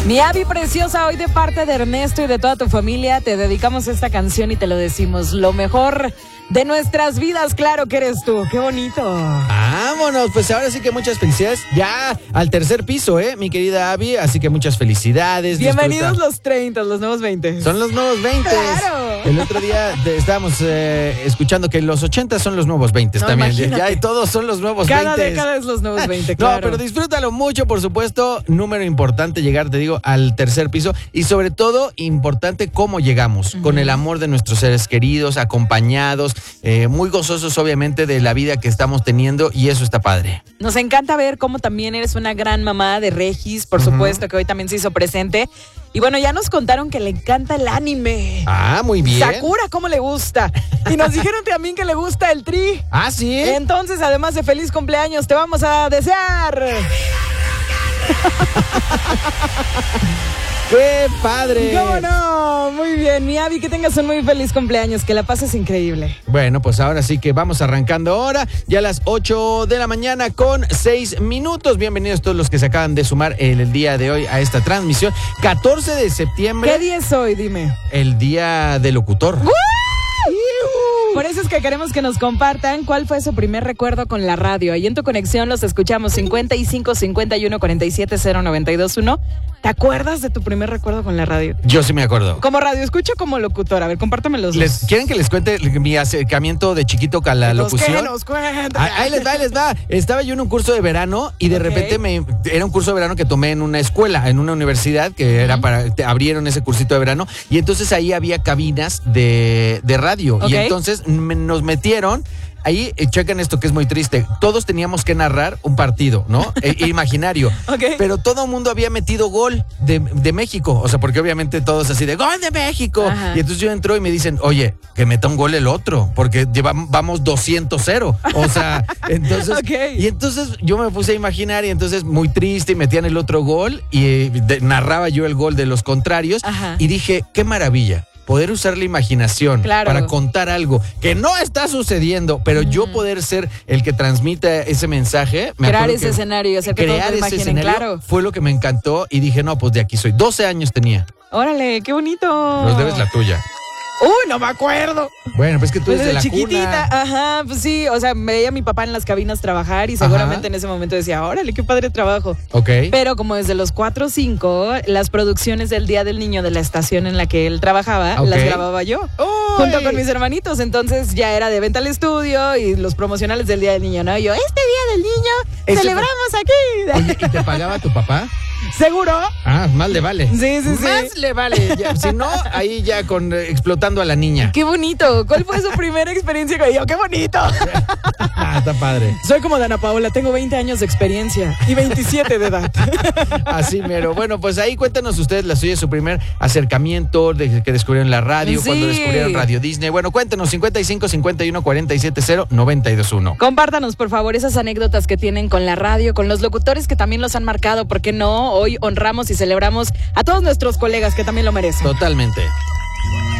Mi Abby preciosa, hoy de parte de Ernesto y de toda tu familia te dedicamos esta canción y te lo decimos, lo mejor de nuestras vidas, claro que eres tú. ¡Qué bonito! Vámonos, pues ahora sí que muchas felicidades. Ya al tercer piso, mi querida Abby, así que muchas felicidades. Bienvenidos Disfruta. los 30, los nuevos 20. Son los nuevos 20. ¡Claro! El otro día estábamos escuchando que los 80 son los nuevos 20 No, también. imagínate. Ya y todos son los nuevos Cada 20. década es los nuevos 20, claro. No, pero disfrútalo mucho, por supuesto. Número importante llegar, te digo, al tercer piso. Y sobre todo, importante cómo llegamos. Con el amor de nuestros seres queridos, acompañados, muy gozosos, obviamente, de la vida que estamos teniendo. Y eso está padre. Nos encanta ver cómo también eres una gran mamá de Regis, por supuesto, que hoy también se hizo presente. Y bueno, ya nos contaron que le encanta el anime. Ah, muy bien. Sakura, ¿cómo le gusta? Y nos dijeron también que le gusta el Tri. Ah, sí. Entonces, además de feliz cumpleaños, te vamos a desear. ¡Qué padre! ¿Cómo no? Muy bien, mi Abby, que tengas un muy feliz cumpleaños, que la pases increíble. Bueno, pues ahora sí que vamos arrancando ahora, ya a las 8 de la mañana con 6 minutos. Bienvenidos todos los que se acaban de sumar el día de hoy a esta transmisión. 14 de septiembre. ¿Qué día es hoy? Dime. El día del locutor. Por eso es que queremos que nos compartan cuál fue su primer recuerdo con la radio. Ahí en tu conexión los escuchamos 55 51 47 0921. ¿Te acuerdas de tu primer recuerdo con la radio? Yo sí me acuerdo. Como radio escucho, como locutor. A ver, compártamelos. ¿Quieren que les cuente mi acercamiento de chiquito a la locución? Que nos cuenten. Ahí les va. Estaba yo en un curso de verano y de repente era un curso de verano que tomé en una escuela, en una universidad, que era abrieron ese cursito de verano, y entonces ahí había cabinas de radio. Y entonces nos metieron. Ahí, chequen esto que es muy triste. Todos teníamos que narrar un partido, ¿no? Imaginario. Pero todo el mundo había metido gol de México. O sea, porque obviamente todos así de ¡gol de México! Ajá. Y entonces yo entro y me dicen, oye, que meta un gol el otro, porque vamos 200-0. O sea, entonces... Y entonces yo me puse a imaginar y entonces muy triste y metían el otro gol y narraba yo el gol de los contrarios. Ajá. Y dije, qué maravilla. Poder usar la imaginación para contar algo que no está sucediendo, pero yo poder ser el que transmite ese mensaje. Crear ese escenario, hacer que todos lo imaginen, escenario, claro. fue lo que me encantó y dije, no, pues de aquí soy. 12 años tenía. Órale, qué bonito. Nos debes la tuya. Uy, no me acuerdo. Bueno, pues que tú Pues eres de la chiquitita, cuna. ajá, pues sí, o sea, me veía a mi papá en las cabinas trabajar y seguramente en ese momento decía, órale, qué padre trabajo. Ok. Pero como desde los 4 o 5, las producciones del Día del Niño de la estación en la que él trabajaba, las grababa yo, junto con mis hermanitos. Entonces ya era de venta al estudio y los promocionales del Día del Niño, ¿no? Y yo, este Día del Niño, celebramos aquí. Oye, ¿y te pagaba tu papá? ¿Seguro? Ah, más le vale. Sí. Más le vale. Ya, si no, ahí ya explotando a la niña. Qué bonito. ¿Cuál fue su primera experiencia con yo? ¡Qué bonito! Está padre. Soy como Dana Paola, tengo 20 años de experiencia y 27 de edad. Así mero. Bueno, pues ahí cuéntanos ustedes la suya, su primer acercamiento de que descubrieron la radio, cuando descubrieron Radio Disney. Bueno, cuéntanos 55 51 47 0921. Compártanos, por favor, esas anécdotas que tienen con la radio, con los locutores que también los han marcado, ¿por qué no? Hoy honramos y celebramos a todos nuestros colegas que también lo merecen. Totalmente.